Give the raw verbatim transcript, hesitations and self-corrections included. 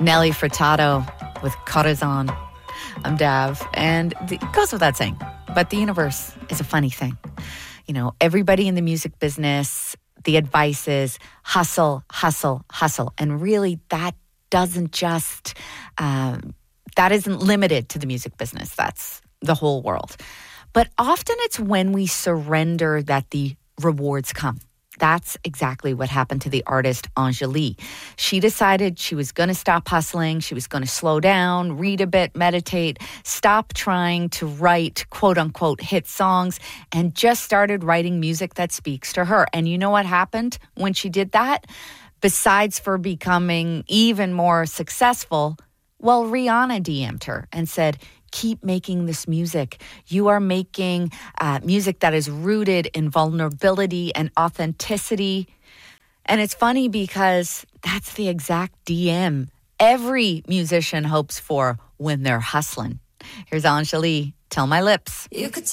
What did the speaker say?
Nelly Furtado with Corazon. I'm Dav, and it goes without saying, but the universe is a funny thing. You know, everybody in the music business, the advice is hustle, hustle, hustle. And really, that doesn't just, um, that isn't limited to the music business. That's the whole world. But often it's when we surrender that the rewards come. That's exactly what happened to the artist Angélie. She decided she was going to stop hustling. She was going to slow down, read a bit, meditate, stop trying to write quote unquote hit songs, and just started writing music that speaks to her. And you know what happened when she did that? Besides for becoming even more successful, well, Rihanna D M'd her and said, keep making this music. You are making uh, music that is rooted in vulnerability and authenticity. And it's funny because that's the exact D M every musician hopes for when they're hustling. Here's Angélie, Tell My Lips. You could